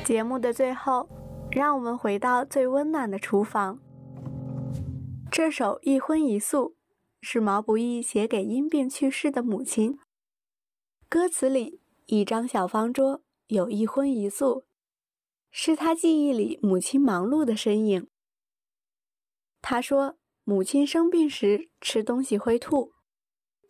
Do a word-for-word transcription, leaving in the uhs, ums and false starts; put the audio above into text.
节目的最后，让我们回到最温暖的厨房。这首《一荤一素》是毛不易写给因病去世的母亲。歌词里一张小方桌有一荤一素，是他记忆里母亲忙碌的身影。他说，母亲生病时吃东西会吐，